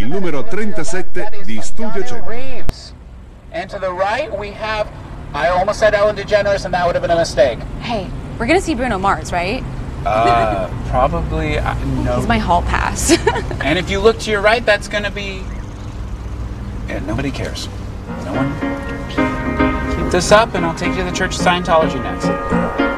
numero 37 di Studio 100. Reeves. And to the right, we have, I almost said Ellen DeGeneres, and that would have been a mistake. Hey, we're gonna see Bruno Mars, right? Probably, no. He's my hall pass. And if you look to your right, that's going to be... Yeah, nobody cares. No one cares. Keep this up, and I'll take you to the Church of Scientology next.